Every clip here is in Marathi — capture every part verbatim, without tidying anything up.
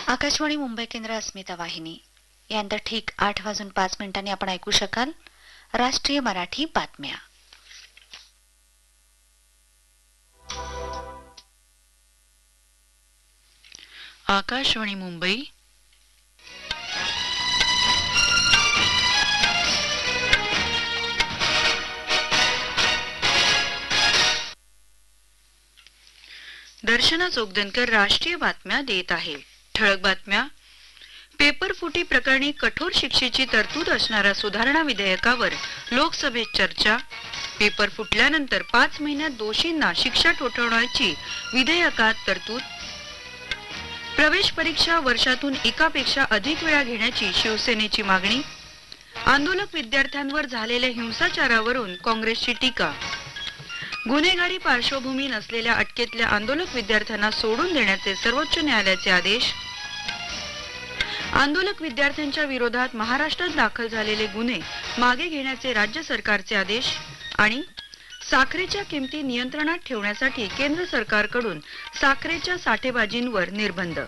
आकाशवाणी मुंबई केंद्र अस्मिता वाहिनी यानंतर ठीक आठ वाजून पाच मिनिटांनी आपण ऐकू शकाल राष्ट्रीय मराठी बातम्या. आकाशवाणी मुंबई. दर्शना चोगदनकर राष्ट्रीय बातम्या देत आहे. ठळक बातम्या. पेपर फुटी प्रकरणी कठोर शिक्षेची तरतूद असणाऱ्या सुधारणा विधेयकावर लोकसभेत चर्चा. पेपर फुटल्यानंतर पाच महिन्यात दोषींना शिक्षा ठोठावण्याची विधेयकात तरतूद. प्रवेश परीक्षा वर्षातून एकापेक्षा अधिक वेळा घेण्याची शिवसेनेची मागणी. आंदोलक विद्यार्थ्यांवर झालेल्या हिंसाचारावरून काँग्रेसची टीका. गुन्हेगारी पार्श्वभूमी नसलेल्या अटकेतल्या आंदोलक विद्यार्थ्यांना सोडून देण्याचे सर्वोच्च न्यायालयाचे आदेश. आंदोलक विद्यार्थ्यांच्या विरोधात महाराष्ट्रात दाखल झालेले गुन्हे मागे घेण्याचे राज्य सरकारचे आदेश. आणि साखरेच्या किमती नियंत्रणात ठेवण्यासाठी केंद्र सरकारकडून साखरेच्या साठेबाजींवर निर्बंध.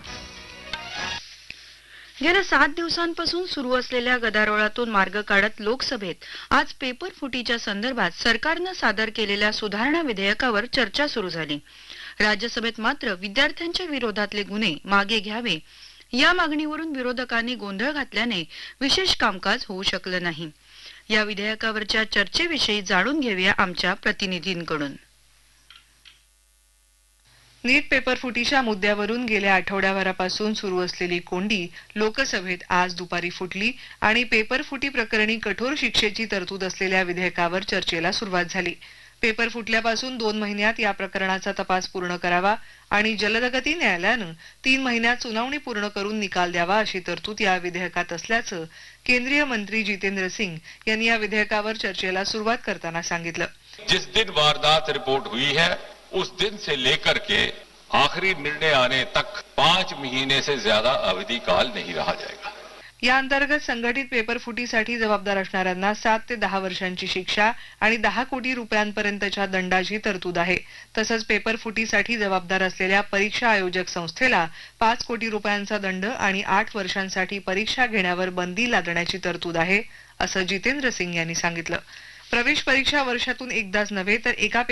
गेल्या सात दिवसांपासून सुरू असलेल्या गदारोळातून मार्ग काढत लोकसभेत आज पेपर फुटीच्या संदर्भात सरकारनं सादर केलेल्या सुधारणा विधेयकावर चर्चा सुरू झाली. राज्यसभेत मात्र विद्यार्थ्यांच्या विरोधातले गुन्हे मागे घ्यावे या मागणीवरून विरोधकांनी गोंधळ घातल्याने विशेष कामकाज होऊ शकलं नाही. या विधेयकावरच्या चर्चेविषयी जाणून घेऊया आमच्या प्रतिनिधींकडून. नीट पेपर फुटीच्या मुद्द्यावरून गेल्या आठवड्याभरापासून सुरू असलेली कोंडी लोकसभेत आज दुपारी फुटली आणि पेपर फुटी प्रकरणी कठोर शिक्षेची तरतूद असलेल्या विधेयकावर चर्चेला सुरुवात झाली. पेपर फुटल्यापासून दोन महिन्यात या प्रकरणाचा तपास पूर्ण करावा आणि जलदगती न्यायालयानं तीन महिन्यात सुनावणी पूर्ण करून निकाल द्यावा अशी तरतूद या विधेयकात असल्याचं केंद्रीय मंत्री जितेंद्र सिंग यांनी या विधेयकावर चर्चेला सुरुवात करताना सांगितलं. जिस दिन वारदात रिपोर्ट हुई है उस दिन से लेकर के आखिरी निर्णय आने तक पांच महीने से ज्यादा अवधि काल नहीं रहा जाएगा. या अंतर्गत संघटित पेपर फुटीसाठी जबाबदार असणाऱ्यांना सात ते दहा वर्षांची शिक्षा आणि दहा कोटी रुपयांपर्यंतच्या दंडाची तरतूद आहे. तसंच पेपर फुटीसाठी जबाबदार असलेल्या परीक्षा आयोजक संस्थेला पाच कोटी रुपयांचा दंड आणि आठ वर्षांसाठी परीक्षा घेण्यावर बंदी लादण्याची तरतूद आहे असं जितेंद्र सिंग यांनी सांगितलं. प्रवेश परीक्षा वर्षातून एकदाच नव्हे तर एका